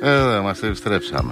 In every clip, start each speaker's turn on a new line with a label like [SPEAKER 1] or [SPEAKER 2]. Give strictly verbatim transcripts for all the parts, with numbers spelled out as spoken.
[SPEAKER 1] Ε, μας επιστρέψαμε.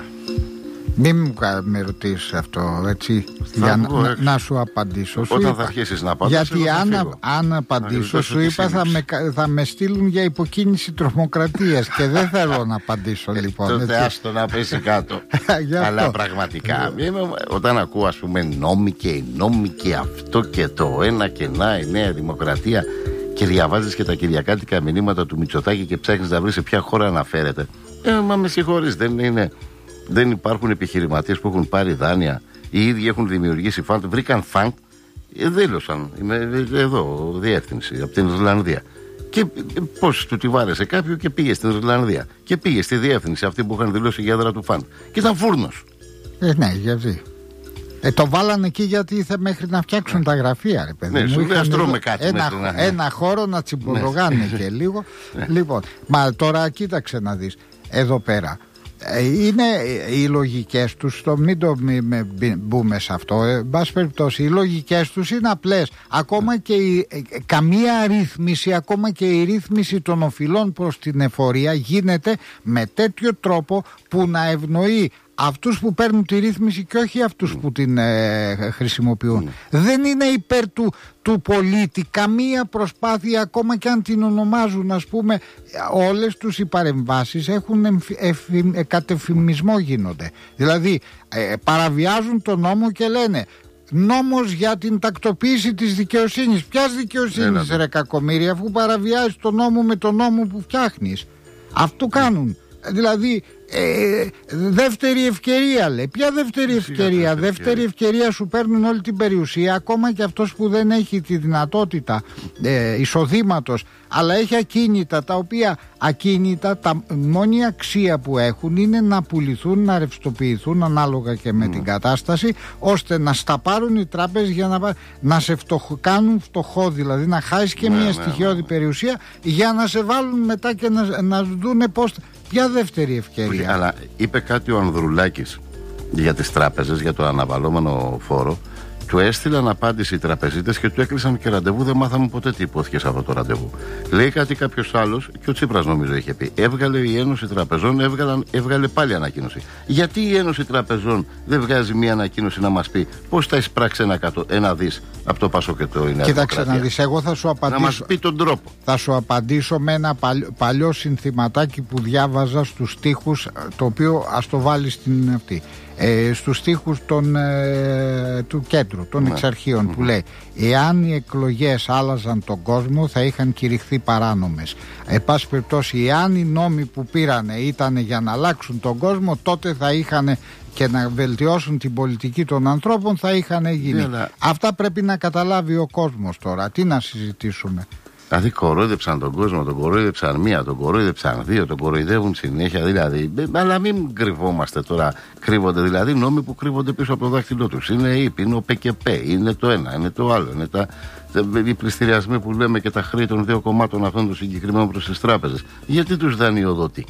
[SPEAKER 2] Μην μου με ρωτήσεις αυτό, έτσι, για να, να, να σου απαντήσω.
[SPEAKER 1] Όταν
[SPEAKER 2] σου
[SPEAKER 1] θα
[SPEAKER 2] είπα,
[SPEAKER 1] αρχίσεις να απαντήσεις,
[SPEAKER 2] γιατί αν, αν απαντήσω, σου είπα θα με, θα με στείλουν για υποκίνηση τρομοκρατίας και δεν θέλω να απαντήσω, λοιπόν.
[SPEAKER 1] Τότε άστο να πέσει κάτω. Αλλά πραγματικά, όταν ακούω, ας πούμε, νόμοι και οι νόμοι και αυτό και το ένα και να, η Νέα Δημοκρατία, και διαβάζεις και τα κυριακάτικα μηνύματα του Μητσοτάκη και ψάχνεις να βρεις σε ποια χώρα αναφέρεται. Ε, μα με συγχωρείς, δεν είναι. Δεν υπάρχουν επιχειρηματίες που έχουν πάρει δάνεια. Οι ίδιοι έχουν δημιουργήσει φαντ. Βρήκαν φαντ, ε, δήλωσαν. Είμαι εδώ, διεύθυνση από την Ιρλανδία. Και πώς του τη βάρεσε κάποιο και πήγε στην Ιρλανδία. Και πήγε στη διεύθυνση αυτή που είχαν δηλώσει η έδρα του φαντ. Και ήταν φούρνος.
[SPEAKER 2] Ε, ναι, γιατί. Ε, το βάλανε εκεί γιατί ήθελε μέχρι να φτιάξουν ναι. τα γραφεία, ρε παιδί.
[SPEAKER 1] Ναι, σου λέει τρώμε κάτι.
[SPEAKER 2] Ένα,
[SPEAKER 1] να...
[SPEAKER 2] ένα χώρο να τσιμπολογάνε ναι. και λίγο. Ναι. Λοιπόν, μα τώρα κοίταξε να δεις. Εδώ πέρα. Είναι οι λογικές τους, το μην το μη, με, μπούμε σε αυτό, εν πάση περιπτώσει, οι λογικές τους είναι απλές. Ακόμα και η, καμία ρύθμιση, ακόμα και η ρύθμιση των οφειλών προς την εφορία γίνεται με τέτοιο τρόπο που να ευνοεί αυτούς που παίρνουν τη ρύθμιση και όχι αυτούς που την ε, χρησιμοποιούν. Mm. Δεν είναι υπέρ του, του πολίτη καμία προσπάθεια, ακόμα και αν την ονομάζουν, ας πούμε, όλες τους οι παρεμβάσεις έχουν εμφυ, εφη, ε, κατεφημισμό γίνονται. Δηλαδή ε, παραβιάζουν τον νόμο και λένε νόμος για την τακτοποίηση της δικαιοσύνης. Ποιας δικαιοσύνης yeah, ρε κακομοίρη, αφού παραβιάζεις τον νόμο με τον νόμο που φτιάχνεις. Αυτό κάνουν. Δηλαδή ε, δεύτερη ευκαιρία, λέει. Ποια δεύτερη ευκαιρία? Δεύτερη ευκαιρία σου παίρνουν όλη την περιουσία, ακόμα και αυτός που δεν έχει τη δυνατότητα ε, εισοδήματος, αλλά έχει ακίνητα, τα οποία ακίνητα, τα μόνη αξία που έχουν είναι να πουληθούν, να ρευστοποιηθούν ανάλογα και με mm. την κατάσταση, ώστε να στα πάρουν οι τράπεζες για να, να σε φτωχ, κάνουν φτωχό, δηλαδή να χάσεις και mm, μια mm, στοιχειώδη mm. περιουσία, για να σε βάλουν μετά και να, να δούνε πώς. Ποια δεύτερη ευκαιρία?
[SPEAKER 1] Αλλά είπε κάτι ο Ανδρουλάκης για τις τράπεζες, για το αναβαλώμενο φόρο. Του έστειλαν απάντηση οι τραπεζίτες και του έκλεισαν και ραντεβού. Δεν μάθαμε ποτέ τι υπόθηκε σε αυτό το ραντεβού. Λέει κάτι κάποιος άλλος, και ο Τσίπρας νομίζω είχε πει. Έβγαλε η Ένωση Τραπεζών, έβγαλαν, έβγαλε πάλι ανακοίνωση. Γιατί η Ένωση Τραπεζών δεν βγάζει μια ανακοίνωση να μας πει πώς θα εισπράξει ένα, ένα δις από το Πασό και το Ινέα Δημοκρατία?
[SPEAKER 2] Κοίταξε να δεις, εγώ θα σου απαντήσω.
[SPEAKER 1] Να μας πει τον τρόπο.
[SPEAKER 2] Θα σου απαντήσω με ένα παλιό, παλιό συνθηματάκι που διάβαζα στους στίχους, το οποίο ας το βάλει στην αυτή. Ε, στους στίχους των, ε, του κέντρου, των ναι. εξαρχείων, mm-hmm. που λέει: εάν οι εκλογές άλλαζαν τον κόσμο, θα είχαν κηρυχθεί παράνομες. Εν πάση περιπτώσει, εάν οι νόμοι που πήρανε ήταν για να αλλάξουν τον κόσμο, τότε θα είχαν και να βελτιώσουν την πολιτική των ανθρώπων, θα είχαν γίνει. Yeah, Αυτά πρέπει να καταλάβει ο κόσμος τώρα. Τι να συζητήσουμε?
[SPEAKER 1] Δηλαδή κορόιδεψαν τον κόσμο, τον κορόιδεψαν μία, τον κορόιδεψαν δύο, τον κοροϊδεύουν συνέχεια, δηλαδή. Αλλά μην κρυβόμαστε τώρα, κρύβονται δηλαδή νόμοι που κρύβονται πίσω από το δάχτυλό τους. Είναι η ΥΠ, είναι ο ΠΚΠ, είναι το ένα, είναι το άλλο, είναι τα, οι πληστηριασμοί που λέμε και τα χρέη των δύο κομμάτων αυτών των συγκεκριμένων προς τις τράπεζες. Γιατί τους δανειοδοτεί?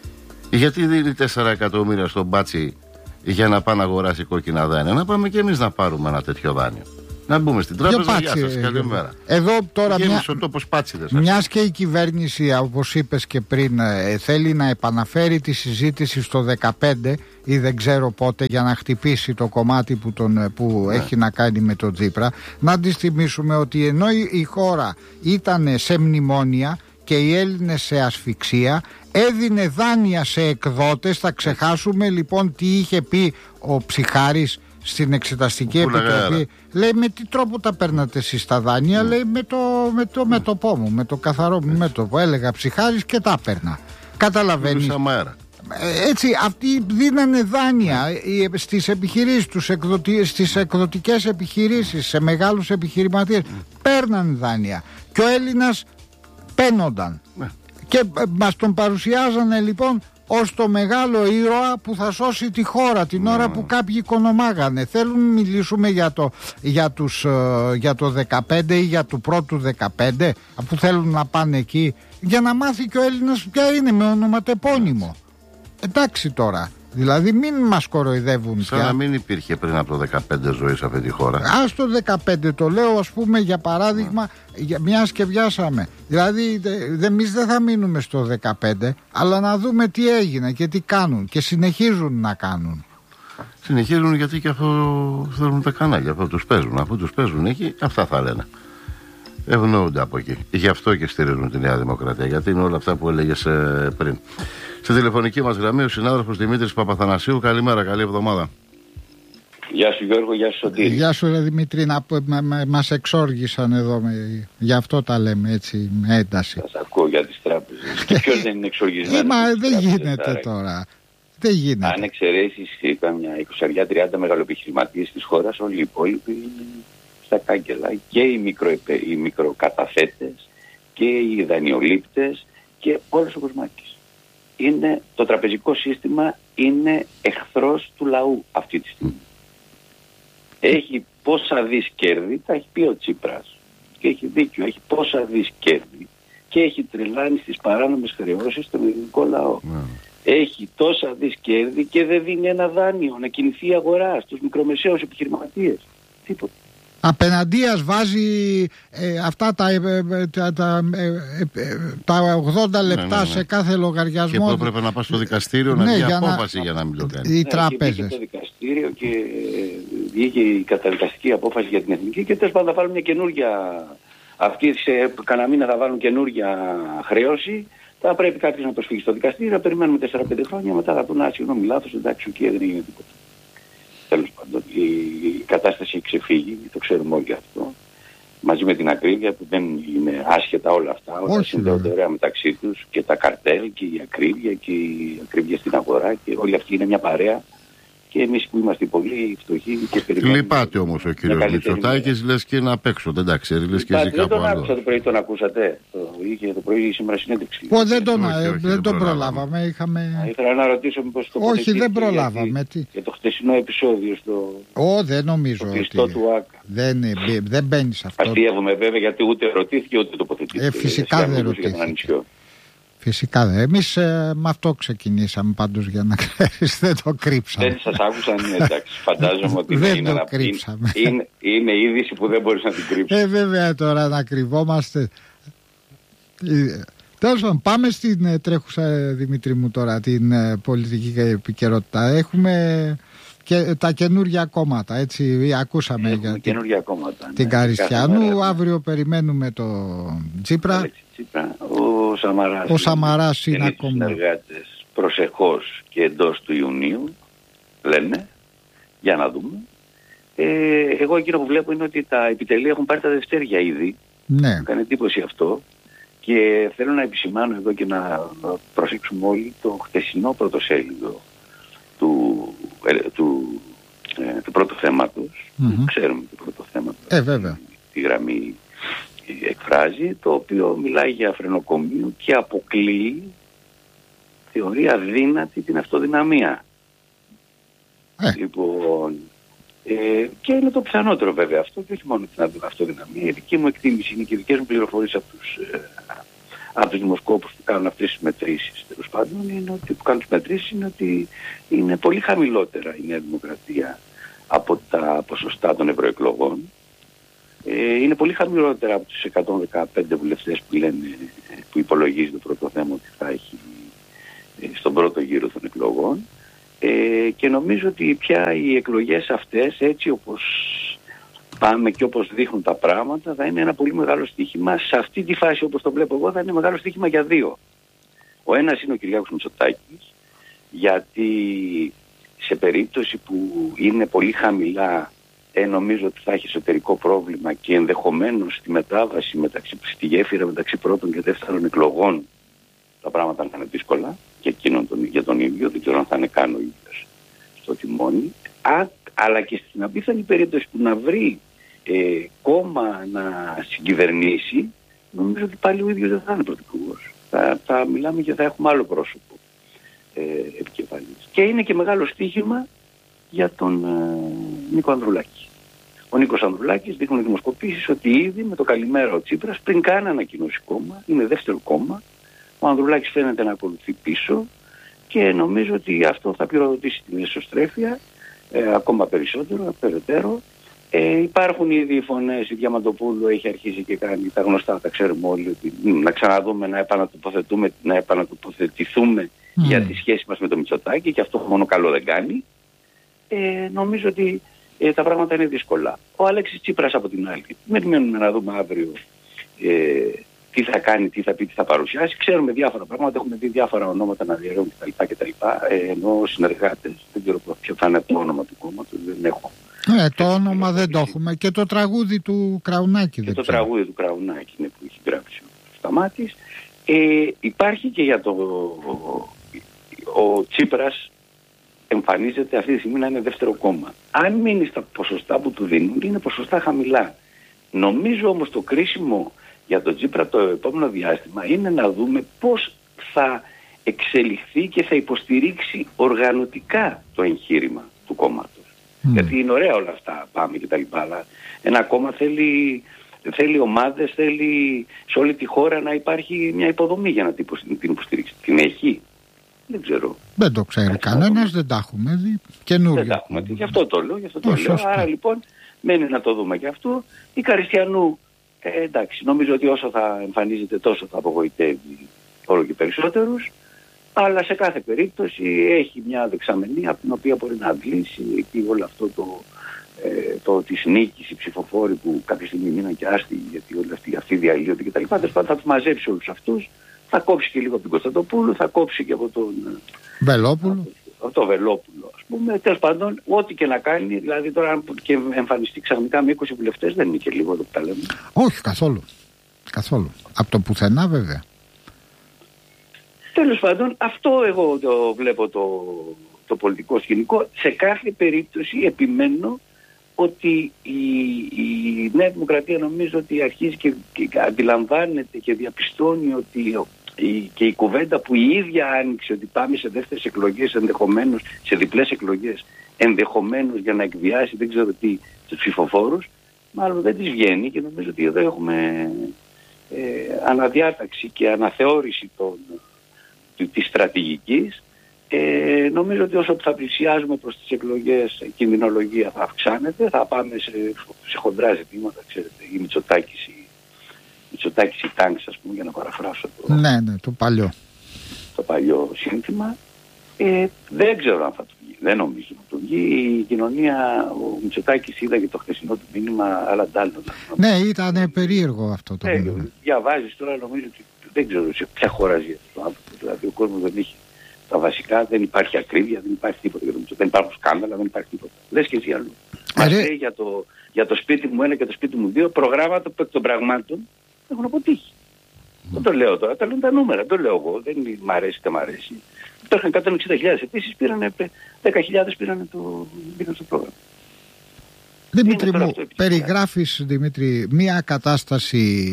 [SPEAKER 1] Γιατί δίνει τέσσερα εκατομμύρια στον μπάτσι για να πάει να αγοράσει κόκκινα δάνεια? Να πάμε και εμείς να πάρουμε ένα τέτοιο δάνειο. Να μπούμε στην τράπεζα. Γεια σας, καλημέρα.
[SPEAKER 2] Εδώ τώρα μια...
[SPEAKER 1] πάτσιδες,
[SPEAKER 2] μιας και η κυβέρνηση, όπως είπες και πριν, ε, θέλει να επαναφέρει τη συζήτηση στο δεκαπέντε ή δεν ξέρω πότε, για να χτυπήσει το κομμάτι που, τον, που ναι. έχει να κάνει με τον Τσίπρα. Να της θυμίσουμε ότι ενώ η, η χώρα ήταν σε μνημόνια και οι Έλληνες σε ασφυξία, έδινε δάνεια σε εκδότες. Θα ξεχάσουμε λοιπόν τι είχε πει ο Ψιχάρης στην Εξεταστική Επιτροπή? Λέει, με τι τρόπο τα παίρνατε εσείς τα δάνεια? Mm. Λέει, με το, με το μέτωπό μου, με το καθαρό μου μέτωπο. Έλεγα Ψιχάρης και τα παίρνα. Καταλαβαίνεις? Έτσι, αυτοί δίνανε δάνεια mm. στις επιχειρήσεις τους, εκδοτι... στις εκδοτικές επιχειρήσεις, σε μεγάλους επιχειρηματίες. Mm. Παίρνανε δάνεια και ο Έλληνας παίνονταν. Mm. Και μας τον παρουσιάζανε λοιπόν ως το μεγάλο ήρωα που θα σώσει τη χώρα την mm. ώρα που κάποιοι οικονομάγανε. Θέλουν να μιλήσουμε για το, για, τους, για το δεκαπέντε ή για του πρώτου δεκαπέντε, που θέλουν να πάνε εκεί, για να μάθει και ο Έλληνας ποια είναι, με ονοματεπώνυμο. Εντάξει τώρα, Δηλαδή μην μας κοροϊδεύουν.
[SPEAKER 1] Σαν πια να μην υπήρχε πριν από το δεκαπέντε ζωή σε αυτή τη χώρα.
[SPEAKER 2] Ας το δεκαπέντε το λέω, ας πούμε, για παράδειγμα, yeah. μιας και βιάσαμε. Δηλαδή δε, εμείς δεν θα μείνουμε στο δεκαπέντε, αλλά να δούμε τι έγινε και τι κάνουν και συνεχίζουν να κάνουν.
[SPEAKER 1] Συνεχίζουν γιατί και αυτό θέλουν τα κανάλια, αυτό τους παίζουν. Αφού τους παίζουν εκεί, αυτά θα λένε. Ευνοούνται από εκεί. Γι' αυτό και στηρίζουν τη Νέα Δημοκρατία, γιατί είναι όλα αυτά που έλεγες ε, πριν. Στη τηλεφωνική μας γραμμή ο συνάδελφος Δημήτρης Παπαθανασίου. Καλημέρα, καλή εβδομάδα.
[SPEAKER 3] Γεια σου Γιώργο, γεια σου Σωτήρη.
[SPEAKER 2] Γεια σου ρε Δημήτρη, να, μα, μα, μας εξόργησαν εδώ, με, γι' αυτό τα λέμε έτσι με ένταση.
[SPEAKER 3] Σας ακούω για τις τράπεζες. Και ποιος δεν είναι εξοργισμένος?
[SPEAKER 2] Μα δεν γίνεται τώρα. Δεν γίνεται.
[SPEAKER 3] Αν εξαιρέσεις καμιά είκοσι τριάντα μεγαλοεπιχειρηματίες της χώρας, όλοι οι υπόλοιποι είναι στα κάγκελα. Και οι, μικροεπε, οι μικροκαταθέτες και οι δανειολήπτες και όλος ο κοσμάκης. Είναι, το τραπεζικό σύστημα είναι εχθρός του λαού αυτή τη στιγμή. Έχει πόσα δις κέρδη, τα έχει πει ο Τσίπρας και έχει δίκιο, έχει πόσα δις κέρδη και έχει τρελάνει στις παράνομες χρεώσεις στον ελληνικό λαό. Yeah. Έχει τόσα δις κέρδη και δεν δίνει ένα δάνειο να κινηθεί η αγορά στους μικρομεσαίους επιχειρηματίες. Τίποτα.
[SPEAKER 2] Απέναντίας βάζει ε, αυτά τα, ε, τα, τα, ε, ε, τα ογδόντα λεπτά ναι, ναι, ναι. σε κάθε λογαριασμό.
[SPEAKER 1] Και που έπρεπε να πάει στο δικαστήριο να ναι, βγει απόφαση να... για να μην το κάνει.
[SPEAKER 2] Οι τράπεζες.
[SPEAKER 3] Βγήκε το δικαστήριο και βγήκε η καταδικαστική απόφαση για την εθνική και τέλος πάντων θα βάλουν μια καινούργια. Αυτοί σε κανένα μήνα θα βάλουν καινούργια χρέωση. Θα πρέπει κάποιος να προσφύγει στο δικαστήριο, να περιμένουμε τέσσερα πέντε χρόνια, μετά θα πούνε συγγνώμη λάθος, εντάξει, ο δεν έγινε τίποτα. Τέλος πάντων, η κατάσταση έχει ξεφύγει, το ξέρουμε όλοι αυτό. Μαζί με την ακρίβεια που δεν είναι άσχετα όλα αυτά, όλα συνδέονται ωραία μεταξύ τους και τα καρτέλ και η ακρίβεια και η ακρίβεια στην αγορά και όλοι αυτοί είναι μια παρέα. Και εμείς που είμαστε πολύ φτωχοί και περιμένουμε.
[SPEAKER 1] Λυπάται όμως ο κύριος Μητσοτάκης, λες και είναι απ' έξω, δεν τα ξέρει, λες και ζει κάπου άλλο.
[SPEAKER 3] Δεν τον άκουσα το πρωί, τον ακούσατε. Το είχε το πρωί σήμερα συνέντευξη.
[SPEAKER 2] Ω, δεν τον, όχι, όχι, δεν τον προλάβαμε. Είχαμε...
[SPEAKER 3] Ήθελα να ρωτήσω μήπως το
[SPEAKER 2] όχι, δεν προλάβαμε.
[SPEAKER 3] Για, για το χτεσινό επεισόδιο στο.
[SPEAKER 2] Ω, δεν νομίζω
[SPEAKER 3] ότι. Του ΑΚΑ.
[SPEAKER 2] Δεν, δεν μπαίνει σε αυτό.
[SPEAKER 3] Αστείευομαι βέβαια γιατί ούτε ρωτήθηκε ούτε τοποθετήθηκε.
[SPEAKER 2] Ε, φυσικά δεν ρωτήθηκε. Φυσικά δεν. Εμείς ε, με αυτό ξεκινήσαμε πάντως για να ξέρεις, δεν το κρύψαμε.
[SPEAKER 3] Δεν σας άκουσαν, εντάξει, φαντάζομαι ότι
[SPEAKER 2] δεν
[SPEAKER 3] είναι,
[SPEAKER 2] το κρύψαμε.
[SPEAKER 3] Είναι, είναι είδηση που δεν μπορείς να την κρύψεις.
[SPEAKER 2] Ε, βέβαια τώρα να κρυβόμαστε. Ε, τέλος πάντων, πάμε στην ε, τρέχουσα, Δημήτρη μου, τώρα, την ε, πολιτική επικαιρότητα. Έχουμε και τα καινούργια κόμματα, έτσι, ακούσαμε
[SPEAKER 3] Έχουμε
[SPEAKER 2] για
[SPEAKER 3] καινούργια κόμματα,
[SPEAKER 2] την
[SPEAKER 3] ναι,
[SPEAKER 2] Καριστιανού, αύριο περιμένουμε το Τσίπρα.
[SPEAKER 3] Τσίπρα. Ο Σαμαράς,
[SPEAKER 2] ο Σαμαράς είναι ακόμα.
[SPEAKER 3] Συνεργάτες προσεχώς και εντός του Ιουνίου, λένε, για να δούμε. Ε, εγώ εκείνο που βλέπω είναι ότι τα επιτελεία έχουν πάρει τα δευτέρια ήδη.
[SPEAKER 2] Ναι.
[SPEAKER 3] Μου κάνει εντύπωση αυτό. Και θέλω να επισημάνω εδώ και να προσέξουμε όλοι το χτεσινό πρωτοσέλιδο του, ε, του, ε, του πρώτου θέματος. Mm-hmm. Ξέρουμε το πρώτο θέμα.
[SPEAKER 2] Ε, βέβαια.
[SPEAKER 3] Τη γραμμή εκφράζει, το οποίο μιλάει για φρενοκομείο και αποκλείει, θεωρεί αδύνατη την αυτοδυναμία. Ε. Λοιπόν, ε, και είναι το πιθανότερο βέβαια αυτό και όχι μόνο την αυτοδυναμία. Η δική μου εκτίμηση είναι και οι δικές μου πληροφορίες από τους, ε, από τους δημοσκόπους που κάνουν αυτές τις μετρήσεις, τέλος πάντων, είναι ότι, που κάνουν τις μετρήσεις είναι ότι είναι πολύ χαμηλότερα η Νέα Δημοκρατία από τα ποσοστά των ευρωεκλογών. Ε, είναι πολύ χαμηλότερα από τους εκατόν δεκαπέντε βουλευτές που, λένε, που υπολογίζει το πρώτο θέμα ότι θα έχει ε, στον πρώτο γύρο των εκλογών. Ε, και νομίζω ότι πια οι εκλογές αυτές, έτσι όπως πάμε και όπως δείχνουν τα πράγματα, θα είναι ένα πολύ μεγάλο στοίχημα. Σε αυτή τη φάση, όπως το βλέπω εγώ, θα είναι μεγάλο στοίχημα για δύο. Ο ένας είναι ο Κυριάκος Μητσοτάκης, γιατί σε περίπτωση που είναι πολύ χαμηλά, ε, νομίζω ότι θα έχει εσωτερικό πρόβλημα και ενδεχομένως στη μετάβαση μεταξύ, στη γέφυρα μεταξύ πρώτων και δεύτερων εκλογών τα πράγματα θα είναι δύσκολα και εκείνον τον, για τον ίδιο, δεν ξέρω αν θα είναι καν ο ίδιος στο τιμόνι. Α, αλλά και στην απίθανη περίπτωση που να βρει ε, κόμμα να συγκυβερνήσει, νομίζω ότι πάλι ο ίδιος δεν θα είναι πρωθυπουργός. Θα, θα μιλάμε και θα έχουμε άλλο πρόσωπο ε, επικεφαλής. Και είναι και μεγάλο στοίχημα για τον ε, Νίκο Ανδρουλάκη. Ο Νίκος Ανδρουλάκης, δείχνουν δημοσκοπήσεις ότι ήδη με το καλημέρα ο Τσίπρας, πριν καν ανακοινώσει κόμμα, είναι δεύτερο κόμμα. Ο Ανδρουλάκης φαίνεται να ακολουθεί πίσω και νομίζω ότι αυτό θα πυροδοτήσει την εσωστρέφεια ε, ακόμα περισσότερο, περαιτέρω. Ε, υπάρχουν ήδη οι φωνές, η Διαμαντοπούλου έχει αρχίσει και κάνει τα γνωστά, τα ξέρουμε όλοι, ότι να ξαναδούμε, να επανατοποθετούμε, να επανατοποθετηθούμε mm. για τη σχέση μας με το Μητσοτάκη, και αυτό μόνο καλό δεν κάνει. Ε, νομίζω ότι ε, τα πράγματα είναι δύσκολα. Ο Αλέξης Τσίπρας από την άλλη, περιμένουμε να δούμε αύριο ε, τι θα κάνει, τι θα πει, τι θα παρουσιάσει. Ξέρουμε διάφορα πράγματα, έχουμε δει διάφορα ονόματα να διαιρώνουν κτλ. Ε, ενώ συνεργάτες, δεν ξέρω ποιο θα είναι το όνομα του κόμματος, δεν έχω.
[SPEAKER 2] Ναι, το όνομα δεν το έχουμε. Και το τραγούδι του Κραουνάκη.
[SPEAKER 3] Και το ξέρω. τραγούδι του Κραουνάκη είναι που έχει γράψει ο Σταμάτης. Ε, υπάρχει και για το... Ο, ο Τσίπρας εμφανίζεται αυτή τη στιγμή να είναι δεύτερο κόμμα. Αν μείνει στα ποσοστά που του δίνουν, είναι ποσοστά χαμηλά. Νομίζω όμως το κρίσιμο για τον Τσίπρα το επόμενο διάστημα είναι να δούμε πώς θα εξελιχθεί και θα υποστηρίξει οργανωτικά το εγχείρημα του κόμματος. Mm. Γιατί είναι ωραία όλα αυτά, πάμε και τα λοιπά, αλλά ένα κόμμα θέλει, θέλει ομάδες, θέλει σε όλη τη χώρα να υπάρχει μια υποδομή για να την υποστηρίξει. Την έχει? Δεν ξέρω.
[SPEAKER 2] Δεν το ξέρει κανένας, δεν τα έχουμε δει. Καινούριο.
[SPEAKER 3] Δεν τα έχουμε δει, γι' αυτό το λέω, γι' αυτό το λέω. Άρα λοιπόν μένει να το δούμε και αυτό. Η Καριστιανού, ε, εντάξει, νομίζω ότι όσο θα εμφανίζεται τόσο θα απογοητεύει όλο και περισσότερους. Αλλά σε κάθε περίπτωση έχει μια δεξαμενή από την οποία μπορεί να αντλήσει εκεί όλο αυτό το, ε, το της νίκης, οι ψηφοφόροι που κάποια στιγμή μείναν και άστιγοι γιατί όλοι αυτοί, αυτοί διαλύονται κτλ. Θα τους μαζέψει όλους αυτούς, θα κόψει και λίγο από την Κωνσταντοπούλου, θα κόψει και από τον
[SPEAKER 2] Βελόπουλο.
[SPEAKER 3] Από το Βελόπουλο, ας πούμε. Τέλος πάντων, ό,τι και να κάνει, δηλαδή τώρα αν και εμφανιστεί ξαφνικά με είκοσι βουλευτές, δεν είναι και λίγο εδώ που τα λέμε.
[SPEAKER 2] Όχι, καθόλου. Καθόλου. Από το πουθενά βέβαια.
[SPEAKER 3] Τέλος πάντων, αυτό εγώ το βλέπω το, το πολιτικό σκηνικό. Σε κάθε περίπτωση επιμένω ότι η, η Νέα Δημοκρατία νομίζω ότι αρχίζει και, και αντιλαμβάνεται και διαπιστώνει ότι η, και η κουβέντα που η ίδια άνοιξε ότι πάμε σε δεύτερες εκλογές ενδεχομένως, σε διπλές εκλογές ενδεχομένως για να εκβιάσει δεν ξέρω τι τους ψηφοφόρους, μάλλον δεν της βγαίνει και νομίζω ότι εδώ έχουμε ε, αναδιάταξη και αναθεώρηση των της στρατηγικής. Ε, νομίζω ότι όσο θα πλησιάζουμε προς τις εκλογές η κινδυνολογία θα αυξάνεται, θα πάμε σε, σε χοντρά ζητήματα, ξέρετε, η Μητσοτάκης η Μητσοτάκης η τάγκς, ας πούμε, για να παραφράσω το,
[SPEAKER 2] ναι, ναι, το παλιό
[SPEAKER 3] το παλιό σύνθημα. Ε, δεν ξέρω αν θα του βγει, δεν νομίζω να του βγει. Η κοινωνία, ο Μητσοτάκης είδα και το χθεσινό του μήνυμα, αλλά ντάλλον.
[SPEAKER 2] Ναι, ήταν περίεργο αυτό το
[SPEAKER 3] ε,
[SPEAKER 2] μήνυμα.
[SPEAKER 3] Διαβάζεις τώρα, νομίζω ότι δεν ξέρω σε ποια χώρα ζει αυτό το άνθρωπο. Δηλαδή ο κόσμος δεν έχει τα βασικά, δεν υπάρχει ακρίβεια, δεν υπάρχει τίποτα για το Μητσοτάκη. Δεν υπάρχουν σκάνδαλα, δεν υπάρχει τίποτα. Λες και εσύ αλλού. Μας λέει για το, για το σπίτι μου ένα και το σπίτι μου δύο προγράμματα που εκ των πραγμάτων έχουν αποτύχει. Mm. Δεν το λέω τώρα, τα λένε τα νούμερα, δεν το λέω εγώ, δεν μ' αρέσει, δεν μ' αρέσει. Υπήρχαν εκατόν εξήντα χιλιάδες αιτήσεις, πήραν δέκα χιλιάδες πήραν το, πήραν στο πρόγραμμα.
[SPEAKER 2] Δημήτρη μου, περιγράφεις, Δημήτρη, μια κατάσταση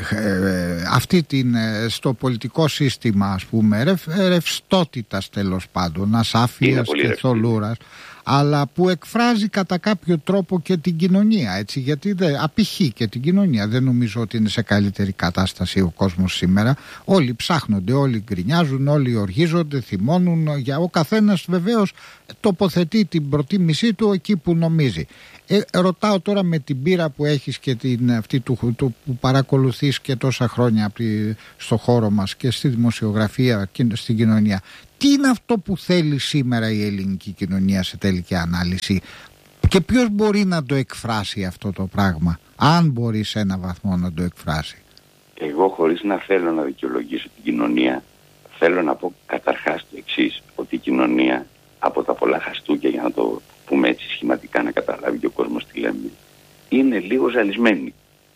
[SPEAKER 2] ε, αυτή την, στο πολιτικό σύστημα, ας πούμε, ρευ, ρευστότητας τέλος πάντων, ασάφειας και θολούρας, αλλά που εκφράζει κατά κάποιο τρόπο και την κοινωνία, έτσι, γιατί δεν, απηχεί και την κοινωνία. Δεν νομίζω ότι είναι σε καλύτερη κατάσταση ο κόσμος σήμερα. Όλοι ψάχνονται, όλοι γκρινιάζουν, όλοι οργίζονται, θυμώνουν. Για ο καθένας βεβαίως τοποθετεί την προτίμησή του εκεί που νομίζει. Ε, ρωτάω τώρα με την πείρα που έχεις και την, αυτή του, του, που παρακολουθείς και τόσα χρόνια από τη, στο χώρο μας και στη δημοσιογραφία και στην κοινωνία, τι είναι αυτό που θέλει σήμερα η ελληνική κοινωνία σε τελική ανάλυση και ποιος μπορεί να το εκφράσει αυτό το πράγμα, αν μπορεί σε ένα βαθμό να το εκφράσει?
[SPEAKER 3] Εγώ, χωρίς να θέλω να δικαιολογήσω την κοινωνία, θέλω να πω καταρχάς το εξής, ότι η κοινωνία από τα πολλά χαστούκια, για να το πούμε έτσι σχηματικά να καταλάβει και ο κόσμος τι λέμε, είναι λίγο ζαλισμένη.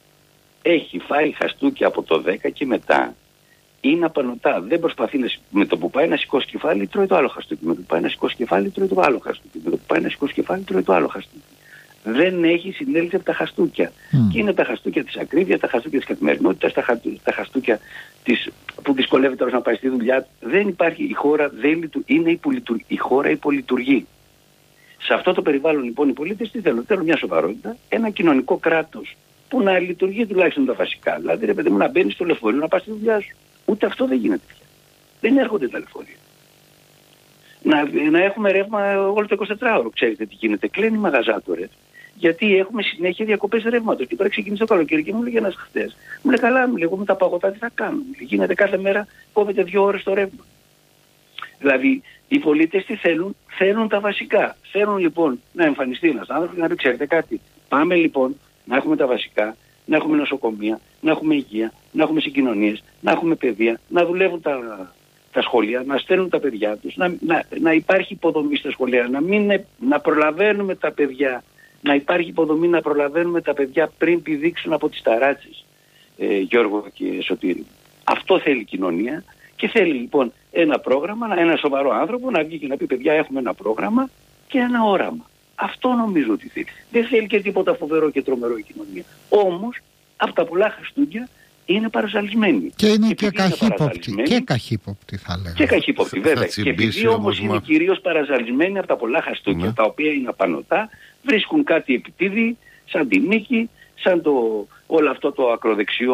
[SPEAKER 3] Έχει φάει χαστούκια από το δέκα και μετά, είναι απανωτά. Δεν προσπαθεί να, με το που πάει να σηκώσει κεφάλι, τρώει το άλλο χαστούκι. Με το που πάει να σηκώσει κεφάλι, τρώει το άλλο χαστούκι. Με το που πάει να σηκώσει κεφάλι, τρώει το άλλο χαστούκι. Δεν έχει συνέλθει από τα χαστούκια. Mm. Και είναι τα χαστούκια της ακρίβειας, τα χαστούκια της καθημερινότητας, τα, χα, τα χαστούκια της, που δυσκολεύεται τώρα να πάει στη δουλειά. Δεν υπάρχει. Η χώρα δεν λειτουργεί. Είναι υπολειτουργεί. Η χώρα υπολειτουργεί. Σε αυτό το περιβάλλον λοιπόν οι πολίτες τι θέλουν? Θέλουν μια σοβαρότητα, ένα κοινωνικό κράτος που να λειτουργεί τουλάχιστον τα βασικά. Δηλαδή, ρε παιδί μου, να μπαίνει στο λεωφορείο να πας στη δουλειά σου. Ούτε αυτό δεν γίνεται πια. Δεν έρχονται τα λεωφορεία. Να, να έχουμε ρεύμα όλο το εικοσιτετράωρο. Ξέρετε τι γίνεται, κλείνει μαγαζά τώρα. Γιατί έχουμε συνέχεια διακοπές ρεύματος. Και τώρα ξεκίνησε το καλοκαίρι και μου λέει ένας χτες. Μου λέει καλά, μου λέει, εγώ με τα παγωτά τι θα κάνω. Μου λέει, γίνεται κάθε μέρα, κόβεται δύο ώρες το ρεύμα. Δηλαδή οι πολίτες τι θέλουν, θέλουν τα βασικά. Θέλουν λοιπόν να εμφανιστεί ένας άνθρωπος και να πει ξέρετε κάτι. Πάμε λοιπόν να έχουμε τα βασικά, να έχουμε νοσοκομεία, να έχουμε υγεία, να έχουμε συγκοινωνίες, να έχουμε παιδεία, να δουλεύουν τα, τα σχολεία, να στέλνουν τα παιδιά τους, να, να, να υπάρχει υποδομή στα σχολεία, να, μην, να προλαβαίνουμε τα παιδιά, να υπάρχει υποδομή να προλαβαίνουμε τα παιδιά πριν πηδήξουν από τις ταράτσες, ε, Γιώργο και Σωτήρη. Αυτό θέλει η κοινωνία και θέλει λοιπόν ένα πρόγραμμα, ένα σοβαρό άνθρωπο να βγει και να πει παιδιά έχουμε ένα πρόγραμμα και ένα όραμα. Αυτό νομίζω ότι θέλει. Δεν θέλει και τίποτα φοβερό και τρομερό η κοινωνία. Όμως από τα πολλά χαστούγκια είναι παρασαλισμένη.
[SPEAKER 2] Και είναι και, και καχύποπτη. Και καχύποπτη θα λέγαμε.
[SPEAKER 3] Και καχύποπτη βέβαια. Και επειδή όμως είναι κυρίως παρασαλισμένη από τα πολλά χαστούγκια, ναι, τα οποία είναι απανωτά, βρίσκουν κάτι επιτίδη, σαν τη Νίκη, σαν το, όλο αυτό το ακροδεξιό,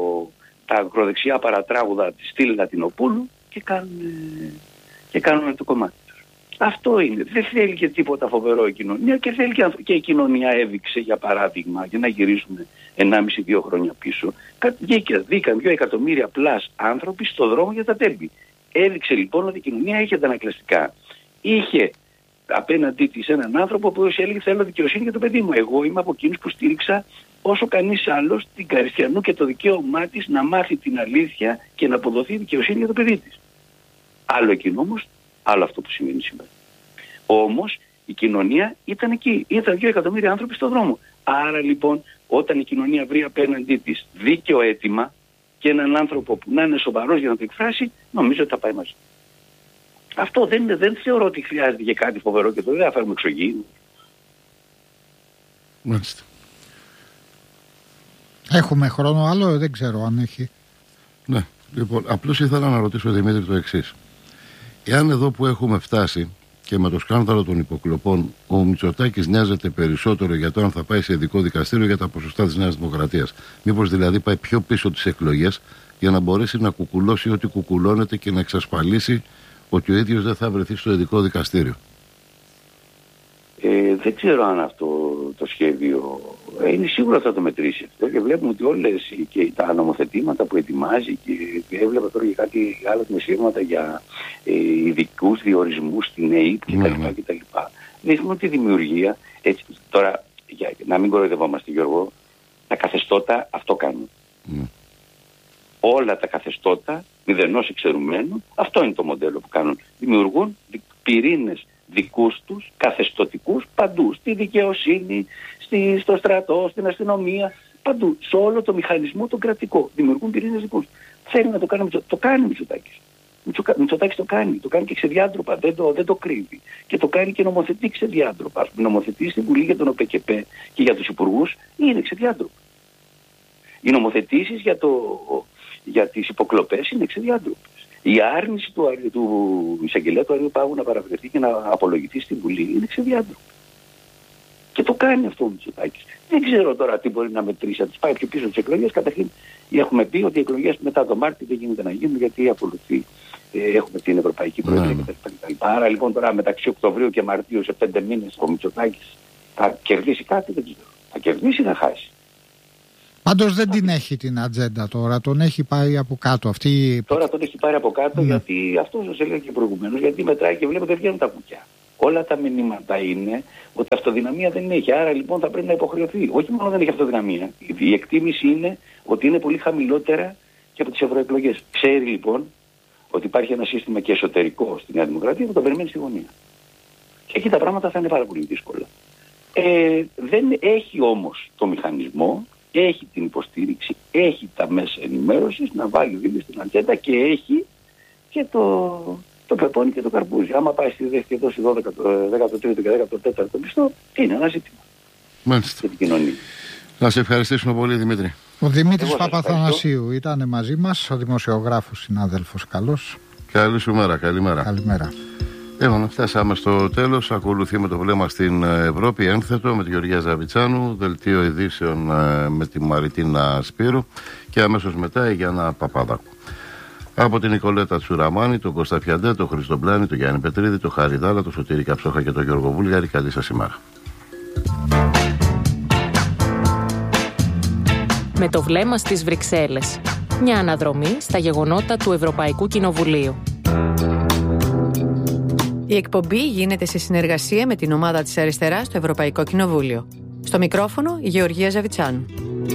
[SPEAKER 3] τα ακροδεξιά παρατράγουδα της στήλη Λατινοπούλου και κάνουν, και κάνουν το κομμάτι τους. Αυτό είναι. Δεν θέλει και τίποτα φοβερό η κοινωνία και θέλει και, και η κοινωνία έδειξε για παράδειγμα, για να γυρίσουμε ενάμιση δύο χρόνια πίσω, δίκαν δύο εκατομμύρια πλάς άνθρωποι στο δρόμο για τα τέμπη. Έδειξε λοιπόν ότι η κοινωνία είχε τα ανακλαστικά. Είχε απέναντί της έναν άνθρωπο που έλεγε θέλω δικαιοσύνη για το παιδί μου. Εγώ είμαι από εκείνους που στήριξα όσο κανείς άλλος την Καριστιανού και το δικαίωμά της να μάθει την αλήθεια και να αποδοθεί δικαιοσύνη για το παιδί της. Άλλο εκείνο όμως, άλλο αυτό που σημαίνει σήμερα. Όμως η κοινωνία ήταν εκεί. Ήταν δύο εκατομμύρια άνθρωποι στον δρόμο. Άρα λοιπόν όταν η κοινωνία βρει απέναντί της δίκαιο αίτημα και έναν άνθρωπο που να είναι σοβαρός για να το εκφράσει, νομίζω ότι θα πάει μαζί. Αυτό δεν, δεν θεωρώ ότι χρειάζεται για κάτι φοβερό και το δεν θα φέρουμε εξωγήινο.
[SPEAKER 1] Μάλιστα.
[SPEAKER 2] Έχουμε χρόνο άλλο, δεν ξέρω αν έχει.
[SPEAKER 1] Ναι, λοιπόν, απλώς ήθελα να ρωτήσω Δημήτρη το εξής. Εάν εδώ που έχουμε φτάσει και με το σκάνδαλο των υποκλοπών ο Μητσοτάκης νοιάζεται περισσότερο για το αν θα πάει σε ειδικό δικαστήριο για τα ποσοστά της Νέας Δημοκρατίας, μήπως δηλαδή πάει πιο πίσω τις εκλογές για να μπορέσει να κουκουλώσει ό,τι κουκουλώνεται και να εξασφαλίσει ότι ο ίδιος δεν θα βρεθεί στο ειδικό δικαστήριο?
[SPEAKER 3] Ε, δεν ξέρω αν αυτό το σχέδιο ε, είναι σίγουρα θα το μετρήσει αυτό και βλέπουμε ότι όλες και τα νομοθετήματα που ετοιμάζει και έβλεπα τώρα για κάτι άλλα μεσήρματα για ε, ειδικούς διορισμούς στην ΕΕΠ κτλ. Δείχνουν ότι η δημιουργία, έτσι, τώρα για να μην κοροϊδευόμαστε Γιώργο, τα καθεστώτα αυτό κάνουν. Mm. Όλα τα καθεστώτα μηδενός εξαιρουμένου, αυτό είναι το μοντέλο που κάνουν. Δημιουργούν πυρήνες δικούς τους, καθεστωτικούς, παντού. Στη δικαιοσύνη, στη, στο στρατό, στην αστυνομία, παντού. Σε όλο το μηχανισμό το κρατικό. Δημιουργούν πυρήνες δικούς. Θέλει να το κάνει, το κάνει ο Μητσοτάκης. Ο Μητσοτάκης το κάνει. Το κάνει και ξεδιάντροπα, δεν το, δεν το κρύβει. Και το κάνει και νομοθετεί ξεδιάντροπα. Νομοθετεί στην Βουλή για τον ΟΠΕΚΕΠΕ και για τους υπουργούς είναι ξεδιάντροπα. Οι νομοθετήσεις για, το, για τις υποκλοπές είναι ξεδιάντροπες. Η άρνηση του, του εισαγγελέα του Αριού Πάγου να παραβρεθεί και να απολογηθεί στην Βουλή είναι ξεδιάντροπη. Και το κάνει αυτό ο Μητσοτάκης. Δεν ξέρω τώρα τι μπορεί να μετρήσει, να τις πάει πιο πίσω τις εκλογές. Καταρχήν έχουμε πει ότι οι εκλογές μετά το Μάρτιο δεν γίνεται να γίνουν γιατί ακολουθεί, ε, έχουμε την Ευρωπαϊκή Προεδρία mm. κτλ. Άρα λοιπόν τώρα μεταξύ Οκτωβρίου και Μαρτίου σε πέντε μήνες ο Μητσοτάκης θα κερδίσει κάτι, δεν ξέρω. Θα κερδίσει ή θα χάσει.
[SPEAKER 2] Πάντως δεν την έχει την ατζέντα τώρα, τον έχει πάει από κάτω. Αυτή...
[SPEAKER 3] Τώρα τον έχει πάρει από κάτω mm. γιατί αυτό σας έλεγα και προηγουμένως, γιατί μετράει και βλέπετε βγαίνουν τα κουκιά. Όλα τα μηνύματα είναι ότι αυτοδυναμία δεν έχει, άρα λοιπόν θα πρέπει να υποχρεωθεί. Όχι μόνο δεν έχει αυτοδυναμία, η εκτίμηση είναι ότι είναι πολύ χαμηλότερα και από τις ευρωεκλογές. Ξέρει λοιπόν ότι υπάρχει ένα σύστημα και εσωτερικό στη Νέα Δημοκρατία που τον περιμένει στη γωνία. Και εκεί τα πράγματα θα είναι πάρα πολύ δύσκολα. Ε, δεν έχει όμως το μηχανισμό, έχει την υποστήριξη, έχει τα μέσα ενημέρωσης να βάλει δίπλα στην ατζέντα και έχει και το, το πεπόνι και το καρπούζι. Άμα πάει στη δεύτερη και δώσει δώδεκα, δέκατο τρίτο και δέκατο τέταρτο μισθό, είναι ένα ζήτημα.
[SPEAKER 1] Μάλιστα.
[SPEAKER 3] Για την κοινωνία.
[SPEAKER 1] Να σε ευχαριστήσουμε πολύ, Δημήτρη.
[SPEAKER 2] Ο Δημήτρης Παπαθανασίου ήταν μαζί μας, ο δημοσιογράφος συνάδελφος. Καλώς.
[SPEAKER 1] Καλή σου μέρα, καλημέρα.
[SPEAKER 2] Καλημέρα.
[SPEAKER 1] Λοιπόν, φτάσαμε στο τέλος. Ακολουθεί με το βλέμμα στην Ευρώπη ένθετο με τη Γεωργία Ζαβιτσάνου, δελτίο ειδήσεων με τη Μαριτίνα Σπύρου και αμέσως μετά η Γιάννα Παπαδάκου. Από την Νικολέτα Τσουραμάνη, τον Κώστα Φιαντέ, τον Χρήστο Μπλάνη, τον Γιάννη Πετρίδη, τον Χάρη Δάλα, τον Σωτήρη Καψόχα και τον Γιώργο Βούλγαρη. Καλή σας ημέρα.
[SPEAKER 4] Με το βλέμμα στις Βρυξέλλες. Μια αναδρομή στα γεγονότα του Ευρωπαϊκού Κοινοβουλίου.
[SPEAKER 5] Η εκπομπή γίνεται σε συνεργασία με την ομάδα της Αριστεράς στο Ευρωπαϊκό Κοινοβούλιο. Στο μικρόφωνο η Γεωργία Ζαβιτσάνου.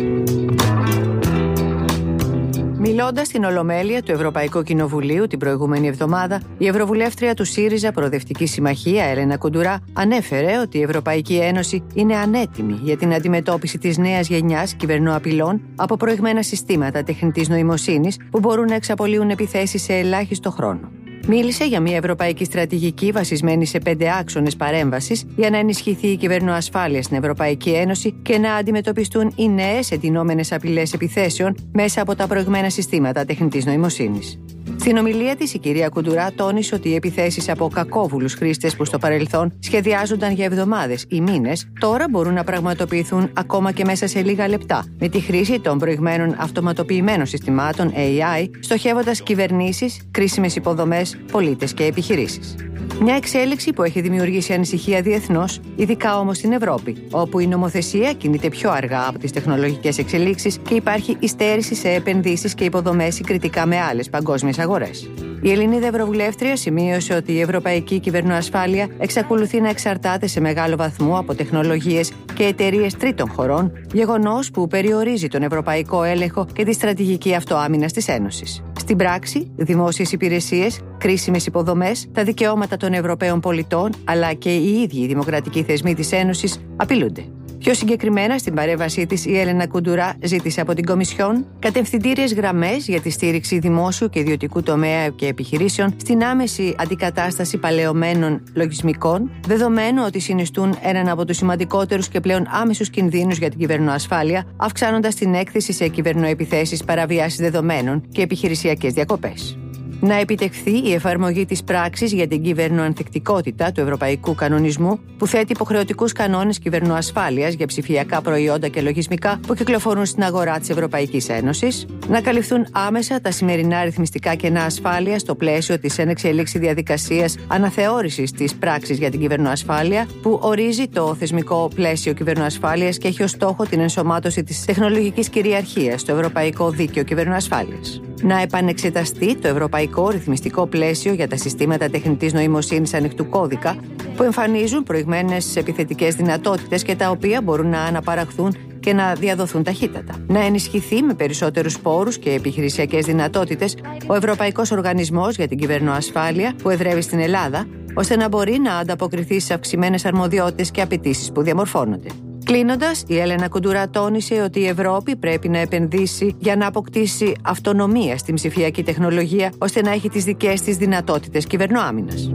[SPEAKER 5] Μιλώντας στην Ολομέλεια του Ευρωπαϊκού Κοινοβουλίου την προηγούμενη εβδομάδα, η Ευρωβουλεύτρια του ΣΥΡΙΖΑ Προοδευτική Συμμαχία, Έλενα Κουντουρά, ανέφερε ότι η Ευρωπαϊκή Ένωση είναι ανέτοιμη για την αντιμετώπιση της νέας γενιάς κυβερνοαπειλών από προηγμένα συστήματα τεχνητής νοημοσύνης που μπορούν να εξαπολύουν επιθέσεις σε ελάχιστο χρόνο. Μίλησε για μια ευρωπαϊκή στρατηγική βασισμένη σε πέντε άξονες παρέμβασης για να ενισχυθεί η κυβερνοασφάλεια στην Ευρωπαϊκή Ένωση και να αντιμετωπιστούν οι νέες εντυνόμενες απειλές επιθέσεων μέσα από τα προηγμένα συστήματα τεχνητής νοημοσύνης. Στην ομιλία της, η κυρία Κουντουρά τόνισε ότι οι επιθέσεις από κακόβουλους χρήστες που στο παρελθόν σχεδιάζονταν για εβδομάδες ή μήνες, τώρα μπορούν να πραγματοποιηθούν ακόμα και μέσα σε λίγα λεπτά, με τη χρήση των προηγμένων αυτοματοποιημένων συστημάτων έι άι, στοχεύοντας κυβερνήσεις, κρίσιμες υποδομές, πολίτες και επιχειρήσεις. Μια εξέλιξη που έχει δημιουργήσει ανησυχία διεθνώς, ειδικά όμως στην Ευρώπη, όπου η νομοθεσία κινείται πιο αργά από τις τεχνολογικές εξελίξεις και υπάρχει υστέρηση σε επενδύσεις και υποδομές συγκριτικά με άλλες παγκόσμιες αγορές. Η Ελληνίδα Ευρωβουλεύτρια σημείωσε ότι η ευρωπαϊκή κυβερνοασφάλεια εξακολουθεί να εξαρτάται σε μεγάλο βαθμό από τεχνολογίες και εταιρείες τρίτων χωρών, γεγονός που περιορίζει τον ευρωπαϊκό έλεγχο και τη στρατηγική αυτοάμυνας της Ένωσης. Στην πράξη, δημόσιες υπηρεσίες, κρίσιμες υποδομές, τα δικαιώματα των Ευρωπαίων πολιτών, αλλά και οι ίδιοι οι δημοκρατικοί θεσμοί της Ένωσης απειλούνται. Πιο συγκεκριμένα, στην παρέμβασή της, η Έλενα Κουντουρά ζήτησε από την Κομισιόν κατευθυντήριες γραμμές για τη στήριξη δημόσιου και ιδιωτικού τομέα και επιχειρήσεων στην άμεση αντικατάσταση παλαιωμένων λογισμικών, δεδομένου ότι συνιστούν έναν από τους σημαντικότερους και πλέον άμεσους κινδύνους για την κυβερνοασφάλεια, αυξάνοντας την έκθεση σε κυβερνοεπιθέσεις, παραβιάσεις δεδομένων και επιχειρησιακές διακοπές. Να επιτευχθεί η εφαρμογή της πράξης για την κυβερνοανθεκτικότητα του Ευρωπαϊκού Κανονισμού, που θέτει υποχρεωτικούς κανόνες κυβερνοασφάλειας για ψηφιακά προϊόντα και λογισμικά που κυκλοφορούν στην αγορά της Ευρωπαϊκής Ένωσης, να καλυφθούν άμεσα τα σημερινά αριθμιστικά κενά ασφάλειας στο πλαίσιο της ενεξελίξη διαδικασίας αναθεώρησης της πράξης για την κυβερνοασφάλεια, που ορίζει το θεσμικό πλαίσιο κυβερνοασφάλειας και έχει ως στόχο την ενσωμάτωση της τεχνολογικής κυριαρχίας στο Ευρωπαϊκό Δίκαιο Κυβερνοασφάλειας. Να επανεξεταστεί το ευρωπαϊκό ρυθμιστικό πλαίσιο για τα συστήματα τεχνητής νοημοσύνης ανοιχτού κώδικα, που εμφανίζουν προηγμένες επιθετικές δυνατότητες και τα οποία μπορούν να αναπαραχθούν και να διαδοθούν ταχύτατα. Να ενισχυθεί με περισσότερους πόρους και επιχειρησιακές δυνατότητες ο Ευρωπαϊκός Οργανισμός για την Κυβερνοασφάλεια που εδρεύει στην Ελλάδα, ώστε να μπορεί να ανταποκριθεί στις αυξημένες αρμοδιότητες και απαιτήσεις που διαμορφώνονται. Κλείνοντας, η Έλενα Κουντουρά τόνισε ότι η Ευρώπη πρέπει να επενδύσει για να αποκτήσει αυτονομία στην ψηφιακή τεχνολογία, ώστε να έχει τις δικές της δυνατότητες κυβερνοάμυνας.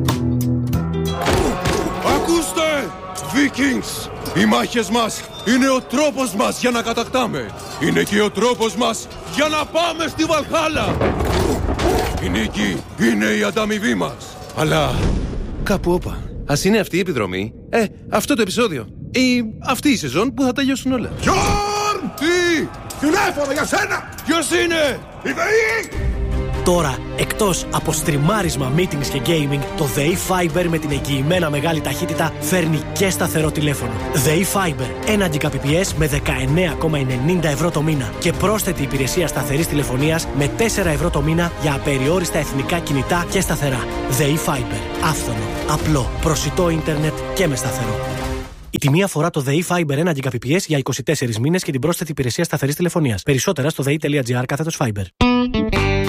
[SPEAKER 6] Ακούστε, Vikings! Οι μάχες μας είναι ο τρόπος μας για να κατακτάμε. Είναι και ο τρόπος μας για να πάμε στη Βαλχάλα. Η νίκη είναι η ανταμοιβή μας. Αλλά κάπου όπα. Ας είναι αυτή η επιδρομή, ε, αυτό το επεισόδιο ή αυτή η σεζόν που θα τελειώσουν όλα. Γιόρν! Τι! Τηλέφωνο για σένα! Ποιος είναι? Η ΔΕΗ!
[SPEAKER 7] Τώρα, εκτός από στριμάρισμα, meetings και gaming, το ΔΕΗ Fiber με την εγγυημένα μεγάλη ταχύτητα φέρνει και σταθερό τηλέφωνο. ΔΕΗ Fiber, ένα Gbps με δεκαεννέα κόμμα ενενήντα ευρώ το μήνα και πρόσθετη υπηρεσία σταθερής τηλεφωνίας με τέσσερα ευρώ το μήνα για απεριόριστα εθνικά κινητά και σταθερά. ΔΕΗ Fiber, άφθονο, απλό, προσιτό ίντερνετ και με σταθερό. Η τιμή αφορά το ΔΕΗ Fiber ένα Gbps για είκοσι τέσσερις μήνες και την πρόσθετη υπηρεσία σταθερής τηλεφωνίας. Περισσότερα στο δε ι τελεία τζι άρ κάθετος Fiber.